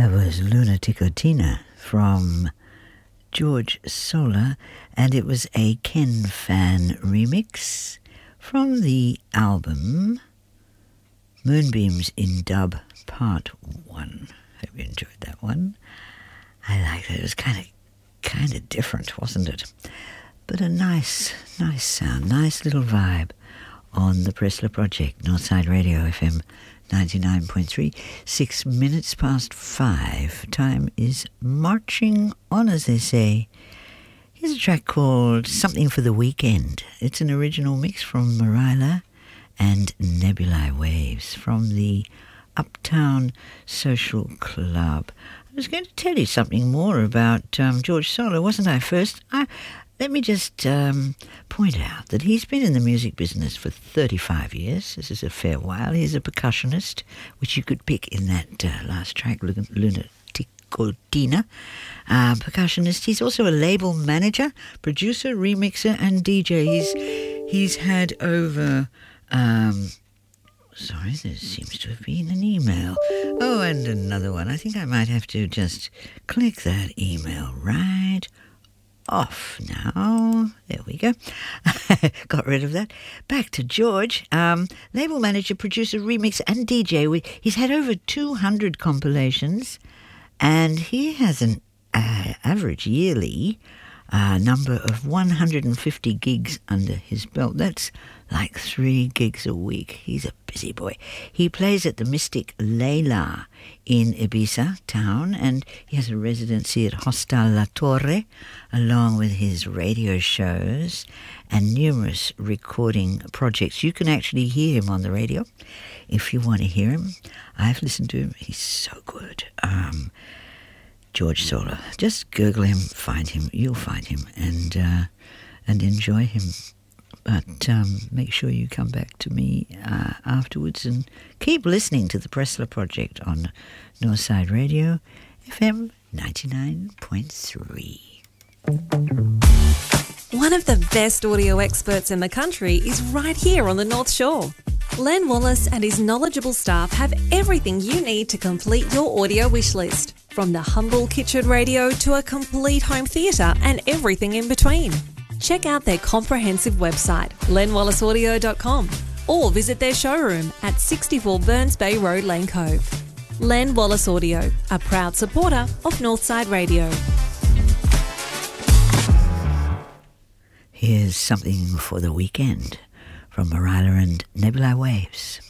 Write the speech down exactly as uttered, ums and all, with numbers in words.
That was Lunaticotina from George Solar, and it was a Ken Fan remix from the album Moonbeams in Dub Part one. Hope you enjoyed that one. I liked it. It was kind of kind of different, wasn't it? But a nice, nice sound, nice little vibe on the Pressler Project, Northside Radio F M ninety-nine point three. Six minutes past five. Time is marching on, as they say. Here's a track called Something for the Weekend. It's an original mix from Marila and Nebulae Waves from the Uptown Social Club. I was going to tell you something more about um, George Solar, wasn't I, first? I, let me just um, point out that he's been in the music business for thirty-five years. This is a fair while. He's a percussionist, which you could pick in that uh, last track, Lunaticotina. Uh, percussionist. He's also a label manager, producer, remixer, and D J. He's, he's had over... Um, Sorry, there seems to have been an email. Oh, and another one. I think I might have to just click that email right off now. There we go. Got rid of that. Back to George. Um, label manager, producer, remixer, and D J. We, he's had over two hundred compilations, and he has an uh, average yearly uh, number of one hundred fifty gigs under his belt. That's like three gigs a week. He's a busy boy. He plays at the Mystic Leila in Ibiza town, and he has a residency at Hostal La Torre, along with his radio shows and numerous recording projects. You can actually hear him on the radio if you want to hear him. I've listened to him. He's so good. Um, George Solar. Just Google him, find him. You'll find him and uh, and enjoy him. But um, make sure you come back to me uh, afterwards and keep listening to the Pressler Project on Northside Radio, F M ninety-nine point three. One of the best audio experts in the country is right here on the North Shore. Len Wallace and his knowledgeable staff have everything you need to complete your audio wish list, from the humble kitchen radio to a complete home theatre and everything in between. Check out their comprehensive website, len wallace audio dot com, or visit their showroom at sixty-four Burns Bay Road, Lane Cove. Len Wallace Audio, a proud supporter of Northside Radio. Here's something for the weekend from Marila and Nebulae Waves.